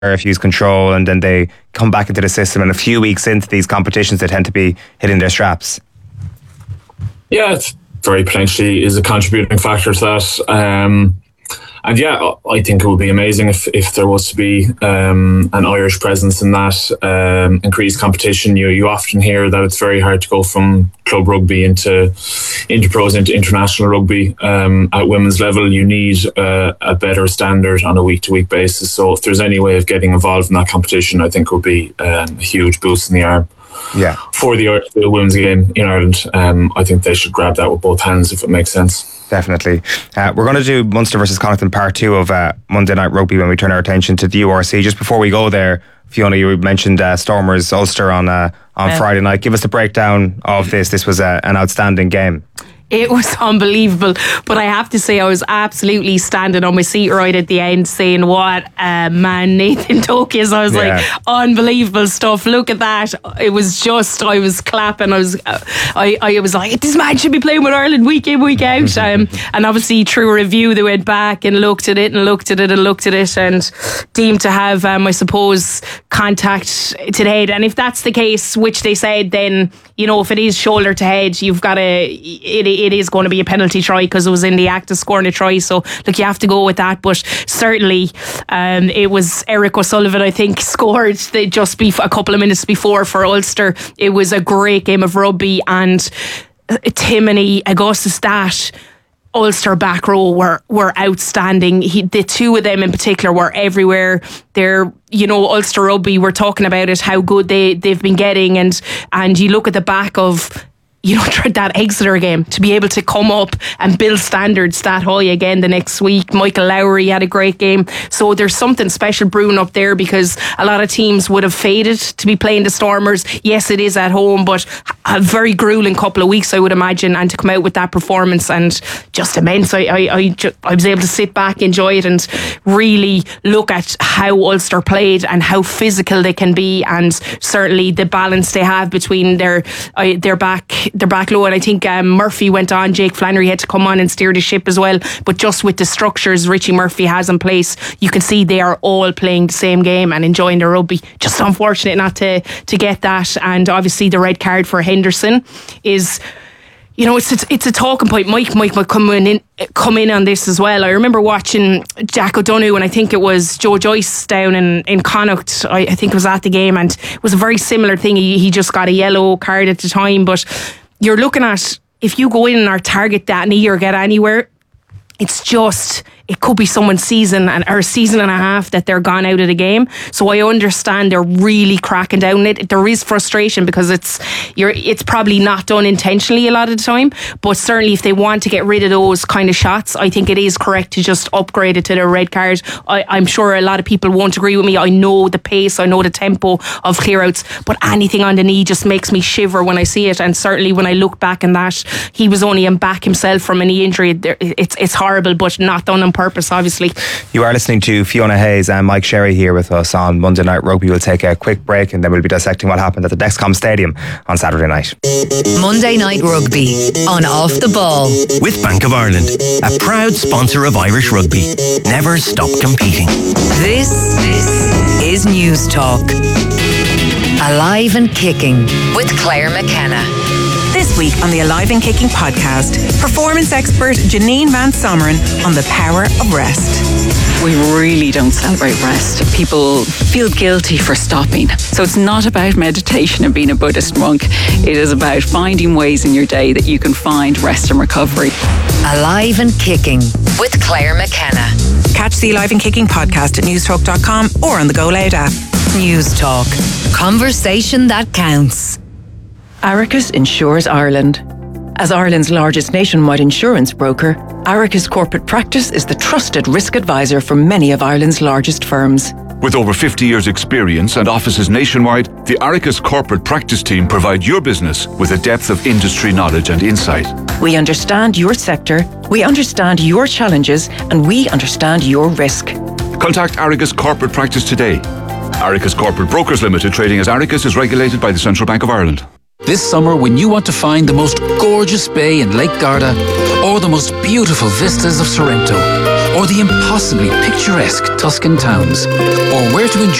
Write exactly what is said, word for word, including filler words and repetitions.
refuse control, and then they come back into the system, and a few weeks into these competitions they tend to be hitting their straps. Yeah, it's very potentially is a contributing factor to that. Um, and yeah, I think it would be amazing if, if there was to be um, an Irish presence in that um, increased competition. You you often hear that it's very hard to go from club rugby into into pros, into international rugby. Um, at women's level, you need uh, a better standard on a week-to-week basis. So if there's any way of getting involved in that competition, I think it would be um, a huge boost in the arm. Yeah, for the, the women's game in Ireland. Um, I think they should grab that with both hands if it makes sense. Definitely. Uh, we're going to do Munster versus Connacht part two of uh, Monday Night Rugby when we turn our attention to the U R C. Just before we go there, Fiona, you mentioned uh, Stormers Ulster on uh, on yeah. Friday night. Give us a breakdown of this. This was uh, an outstanding game. It was unbelievable, but I have to say I was absolutely standing on my seat right at the end saying what a man Nathan Doak is. I was yeah. like, unbelievable stuff, look at that. It was just, I was clapping, I was uh, I, I was like, this man should be playing with Ireland week in, week out. um, and obviously through a review they went back and looked at it and looked at it and looked at it and deemed to have um, I suppose contact to the head, and if that's the case, which they said, then you know, if it is shoulder to head, you've got to it, it is going to be a penalty try because it was in the act of scoring a try. So look, you have to go with that. But certainly, um, it was Eric O'Sullivan, I think, scored the, just be a couple of minutes before for Ulster. It was a great game of rugby, and Timoney, Augustus Dash, Ulster back row were were outstanding. He, the two of them in particular were everywhere. They're, you know, Ulster Rugby, we're talking about it, how good they, they've been getting, and and you look at the back of, you know, that Exeter game, to be able to come up and build standards that high again the next week. Michael Lowry had a great game. So there's something special brewing up there, because a lot of teams would have faded to be playing the Stormers. Yes, it is at home, but a very grueling couple of weeks, I would imagine, and to come out with that performance, and just immense. I I, I, ju- I was able to sit back, enjoy it, and really look at how Ulster played and how physical they can be, and certainly the balance they have between their uh, their back their back low. And I think um, Murphy went on, Jake Flannery had to come on and steer the ship as well. But just with the structures Richie Murphy has in place, you can see they are all playing the same game and enjoying their rugby. Just unfortunate not to to get that. And obviously the red card for Henderson is, you know, it's a, it's a talking point. Mike Mike might come in, come in on this as well. I remember watching Jack O'Donoghue, and I think it was Joe Joyce down in, in Connacht. I, I think it was at the game, and it was a very similar thing. He, he just got a yellow card at the time. But you're looking at, if you go in and or target that knee or get anywhere, it's just, it could be someone's season and or season and a half that they're gone out of the game. So I understand they're really cracking down on it. There is frustration because it's you're it's probably not done intentionally a lot of the time, but certainly if they want to get rid of those kind of shots, I think it is correct to just upgrade it to the red card. I, I'm sure a lot of people won't agree with me. I know the pace, I know the tempo of clearouts, but anything on the knee just makes me shiver when I see it. And certainly when I look back in that, he was only in back himself from a knee injury. It's it's horrible, but not done on purpose, obviously. You are listening to Fiona Hayes and Mike Sherry here with us on Monday Night Rugby. We'll take a quick break and then we'll be dissecting what happened at the Dexcom Stadium on Saturday night. Monday Night Rugby on Off the Ball with Bank of Ireland, a proud sponsor of Irish rugby. Never stop competing. This, this is News Talk. Alive and Kicking with Claire McKenna. This week on the Alive and Kicking podcast, performance expert Janine Van Sommeren on the power of rest. We really don't celebrate rest. People feel guilty for stopping. So it's not about meditation and being a Buddhist monk. It is about finding ways in your day that you can find rest and recovery. Alive and Kicking with Claire McKenna. Catch the Alive and Kicking podcast at newstalk dot com or on the Go Loud app. News Talk. Conversation that counts. Aricus Insures Ireland. As Ireland's largest nationwide insurance broker, Aricus Corporate Practice is the trusted risk advisor for many of Ireland's largest firms. With over fifty years experience and offices nationwide, the Aricus Corporate Practice team provide your business with a depth of industry knowledge and insight. We understand your sector, we understand your challenges, and we understand your risk. Contact Aricus Corporate Practice today. Aricus Corporate Brokers Limited, trading as Aricus, is regulated by the Central Bank of Ireland. This summer, when you want to find the most gorgeous bay in Lake Garda or the most beautiful vistas of Sorrento, or the impossibly picturesque Tuscan towns, or where to enjoy